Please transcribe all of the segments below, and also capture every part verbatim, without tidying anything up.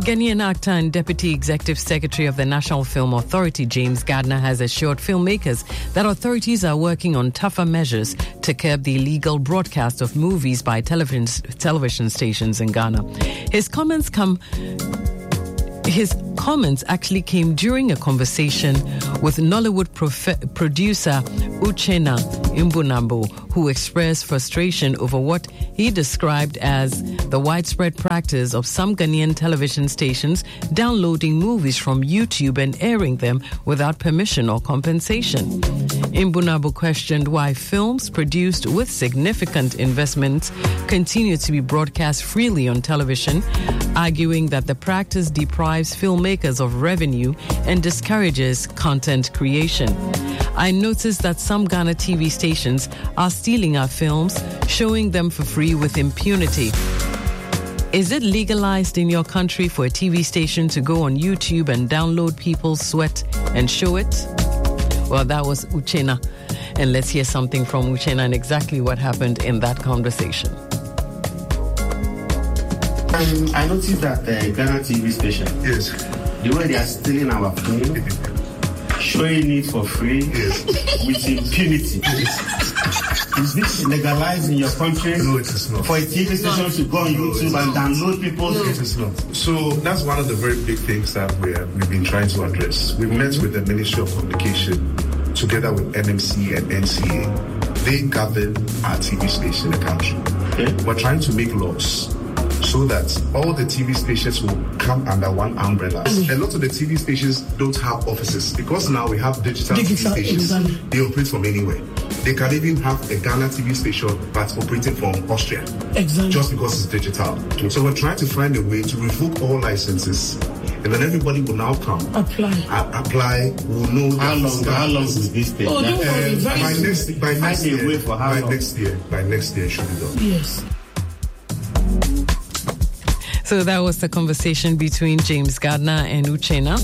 Ghanaian actor and Deputy Executive Secretary of the National Film Authority, James Gardner, has assured filmmakers that authorities are working on tougher measures to curb the illegal broadcast of movies by television, television stations in Ghana. His comments come... His comments actually came during a conversation with Nollywood prof- producer Uchenna Imbunambo, who expressed frustration over what he described as the widespread practice of some Ghanaian television stations downloading movies from YouTube and airing them without permission or compensation. Imbunambo questioned why films produced with significant investments continue to be broadcast freely on television, arguing that the practice deprives filmmakers of revenue and discourages content creation. I noticed that some Ghana T V stations are stealing our films, showing them for free with impunity. Is it legalized in your country for a T V station to go on YouTube and download people's sweat and show it? Well, that was Uchenna. And let's hear something from Uchenna and exactly what happened in that conversation. Um, I noticed that the uh, Ghana T V station, yes, the way they are stealing our film, showing it for free, yes, with impunity. Is this legalized in your country? No, it is not. For a T V station to go on no, YouTube and download people? No, it is not. So that's one of the very big things that we're, we've been trying to address. We met with the Ministry of Communication together with N M C and N C A. They govern our T V station in the country. Okay. We're trying to make laws so that all the T V stations will come under one umbrella. Mm-hmm. A lot of the T V stations don't have offices because now we have digital, digital T V stations. Exactly. They operate from anywhere. They can even have a Ghana T V station that's operating from Austria. Exactly. Just because it's digital. So we're trying to find a way to revoke all licenses, and then everybody will now come. Apply. A- apply. We'll know how long. How long is this thing? Oh, don't worry. Uh, by next, by next year. For how by long? next year. By next year, it should be done. Yes. So that was the conversation between James Gardner and Uchenna.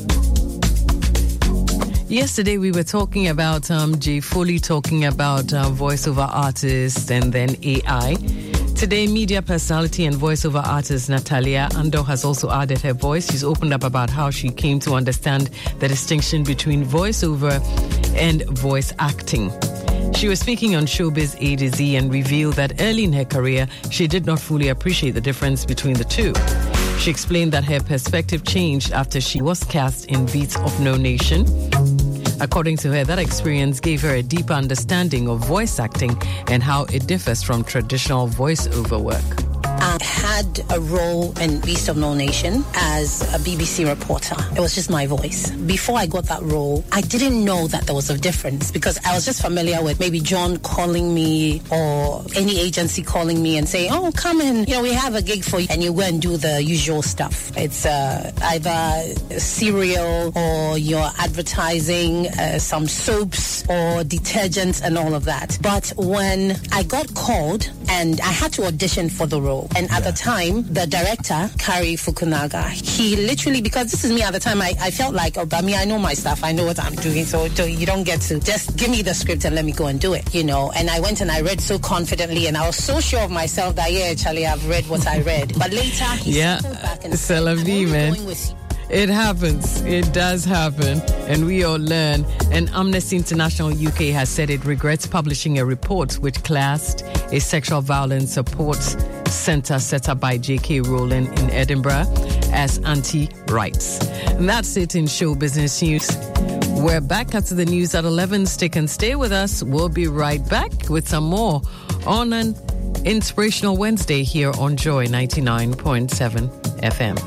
Yesterday we were talking about um, Jay Foley talking about uh, voiceover artists and then A I. Today, media personality and voiceover artist Natalia Ando has also added her voice. She's opened up about how she came to understand the distinction between voiceover and voice acting. She was speaking on Showbiz A to Z and revealed that early in her career, she did not fully appreciate the difference between the two. She explained that her perspective changed after she was cast in Beats of No Nation. According to her, that experience gave her a deeper understanding of voice acting and how it differs from traditional voiceover work. I had a role in Beast of No Nation as a B B C reporter. It was just my voice. Before I got that role, I didn't know that there was a difference because I was just familiar with maybe John calling me or any agency calling me and saying, oh, come in, you know, we have a gig for you, and you go and do the usual stuff. It's uh, either cereal or you're advertising uh, some soaps or detergents and all of that. But when I got called and I had to audition for the role, and at yeah. the time, the director, Kari Fukunaga, he literally, because this is me at the time, I, I felt like, oh, but me, I know my stuff, I know what I'm doing, so you don't get to just give me the script and let me go and do it, you know. And I went and I read so confidently, and I was so sure of myself that, yeah, Charlie, I've read what I read. But later, he yeah. settled back and said, I'm going with you. It happens. It does happen. And we all learn. And Amnesty International U K has said it regrets publishing a report which classed a sexual violence support centre set up by J K Rowling in Edinburgh as anti-rights. And that's it in show business news. We're back after the news at eleven. Stick and stay with us. We'll be right back with some more on an Inspirational Wednesday here on Joy ninety-nine point seven F M.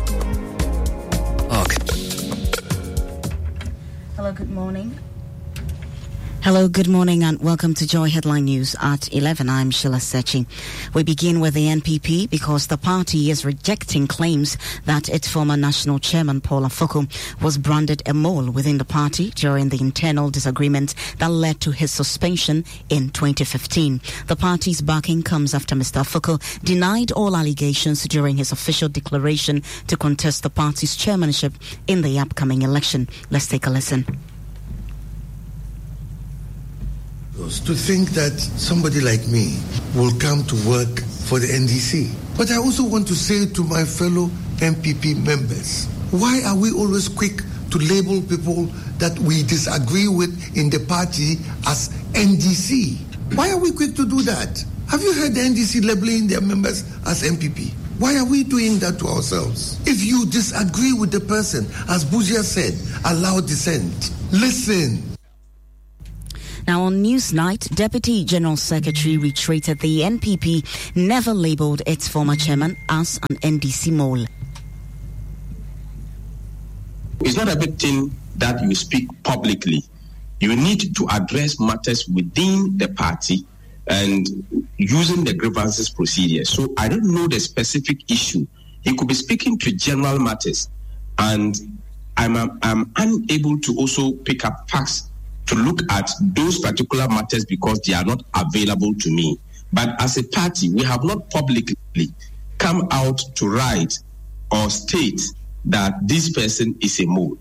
Hello, good morning. Hello, good morning and welcome to Joy Headline News at eleven. I'm Sheila Sechi. We begin with the N P P because the party is rejecting claims that its former national chairman, Paul Afoko, was branded a mole within the party during the internal disagreement that led to his suspension in twenty fifteen. The party's backing comes after Mister Afoko denied all allegations during his official declaration to contest the party's chairmanship in the upcoming election. Let's take a listen. To think that somebody like me will come to work for the N D C. But I also want to say to my fellow N P P members, why are we always quick to label people that we disagree with in the party as N D C? Why are we quick to do that? Have you heard the N D C labeling their members as N P P? Why are we doing that to ourselves? If you disagree with the person, as Buzia said, allow dissent. Listen. Now, on Newsnight, Deputy General Secretary reiterated the N P P never labelled its former chairman as an N D C mole. It's not everything that you speak publicly. You need to address matters within the party and using the grievances procedure. So I don't know the specific issue. He could be speaking to general matters, and I'm, I'm unable to also pick up facts to look at those particular matters because they are not available to me. But as a party, we have not publicly come out to write or state that this person is a mole.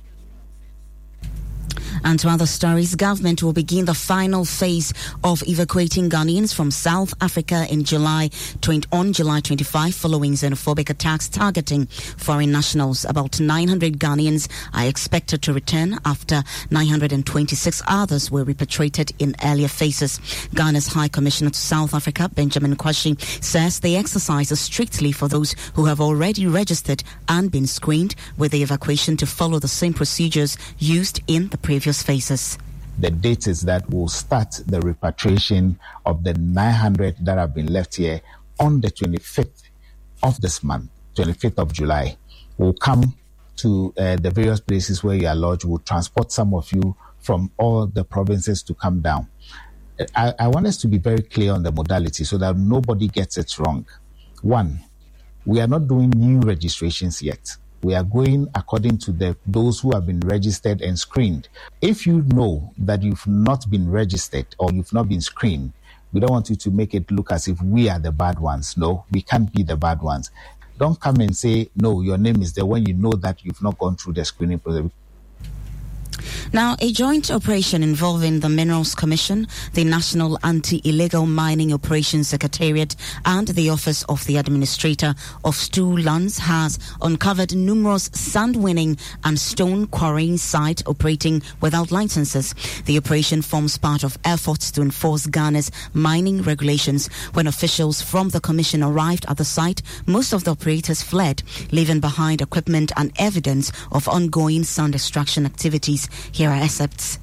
And to other stories, government will begin the final phase of evacuating Ghanaians from South Africa in July on July twenty-fifth following xenophobic attacks targeting foreign nationals. About nine hundred Ghanaians are expected to return after nine hundred twenty-six others were repatriated in earlier phases. Ghana's High Commissioner to South Africa, Benjamin Kwashi, says the exercise is strictly for those who have already registered and been screened, with the evacuation to follow the same procedures used in the previous phases. The date is that we'll start the repatriation of the nine hundred that have been left here on the twenty-fifth of this month, twenty-fifth of July. We'll come to uh, the various places where you are lodged. We'll transport some of you from all the provinces to come down. I, I want us to be very clear on the modality so that nobody gets it wrong. One, we are not doing new registrations yet. We are going according to the those who have been registered and screened. If you know that you've not been registered or you've not been screened, we don't want you to make it look as if we are the bad ones. No, we can't be the bad ones. Don't come and say, no, your name is there when you know that you've not gone through the screening process. Now, a joint operation involving the Minerals Commission, the National Anti-Illegal Mining Operations Secretariat, and the Office of the Administrator of Stool Lands has uncovered numerous sand-winning and stone quarrying sites operating without licenses. The operation forms part of efforts to enforce Ghana's mining regulations. When officials from the Commission arrived at the site, most of the operators fled, leaving behind equipment and evidence of ongoing sand extraction activities. Here are excerpts.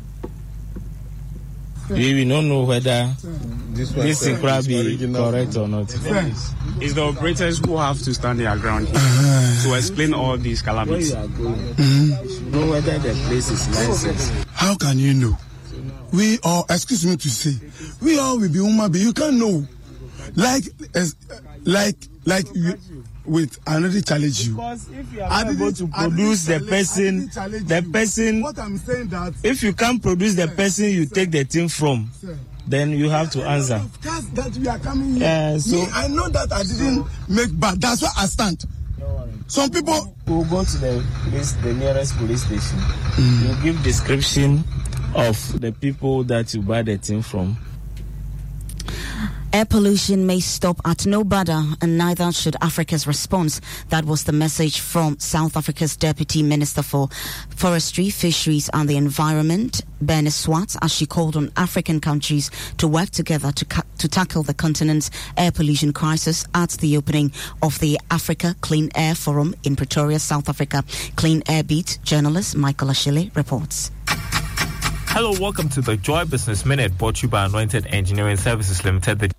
We, we don't know whether this, this is correct or not. It's the operators who have to stand their ground here uh, to explain all these calamities. Mm-hmm. Know whether the place is licensed. How can you know? We all, excuse me to say, we all will be human beings. You can't know. Like, as, like, like you, wait, I already challenge you. Because if you are able to produce the person, the person, what I'm saying that if you can't produce the person you take the thing from, then you have to answer. That we are coming here. Yeah, so Me, I know that I didn't make bad. That's why I stand. Some people will go to the police, the nearest police station. Mm. You give description of the people that you buy the thing from. Air pollution may stop at no border, and neither should Africa's response. That was the message from South Africa's Deputy Minister for Forestry, Fisheries and the Environment, Bernice Swart, as she called on African countries to work together to, ca- to tackle the continent's air pollution crisis at the opening of the Africa Clean Air Forum in Pretoria, South Africa. Clean Air Beat journalist Michael Ashile reports. Hello, welcome to the Joy Business Minute, brought to you by Anointed Engineering Services Limited. The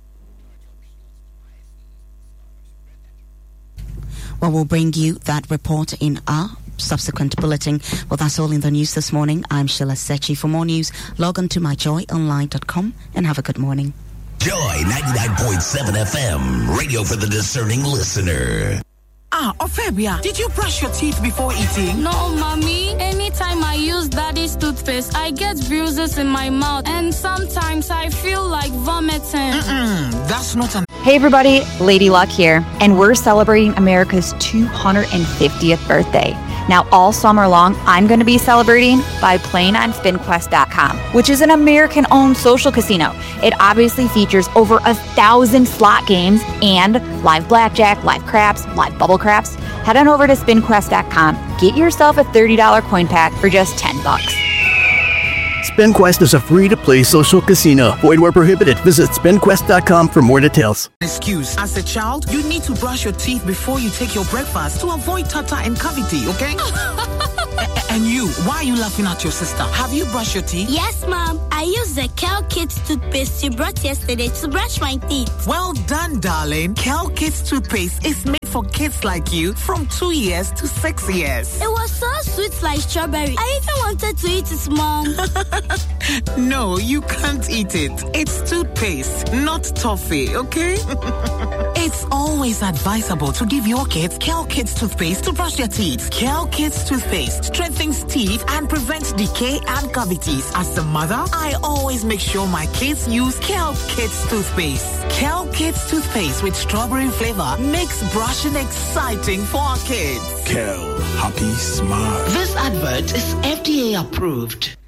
Well, we'll bring you that report in our subsequent bulletin. Well, that's all in the news this morning. I'm Sheila Sechi. For more news, log on to my joy online dot com and have a good morning. Joy ninety-nine point seven F M, radio for the discerning listener. Ah, Ophelia, did you brush your teeth before eating? No, Mommy. Anytime I use Daddy's toothpaste, I get bruises in my mouth, and sometimes I feel like vomiting. Mm-mm, that's not an... Hey everybody, Lady Luck here, and we're celebrating America's two hundred fiftieth birthday. Now, all summer long, I'm going to be celebrating by playing on spin quest dot com, which is an American-owned social casino. It obviously features over a thousand slot games and live blackjack, live craps, live bubble craps. Head on over to spin quest dot com. Get yourself a thirty dollars coin pack for just ten bucks. SpinQuest is a free-to-play social casino. Void where prohibited. Visit spin quest dot com for more details. Excuse, as a child, you need to brush your teeth before you take your breakfast to avoid tartar and cavity, okay? a- and you, why are you laughing at your sister? Have you brushed your teeth? Yes, Mom. I used the Kel Kids toothpaste you brought yesterday to brush my teeth. Well done, darling. Kel Kids toothpaste is made for kids like you from two years to six years. It was so sweet like strawberry. I even wanted to eat it, Mom. No, you can't eat it. It's toothpaste, not toffee, okay? It's always advisable to give your kids Kel Kids toothpaste to brush their teeth. Kel Kids toothpaste strengthens teeth and prevents decay and cavities. As a mother, I always make sure my kids use Kel Kids toothpaste. Kel Kids toothpaste with strawberry flavor makes brushing exciting for our kids. Kel, happy smile. This advert is F D A approved.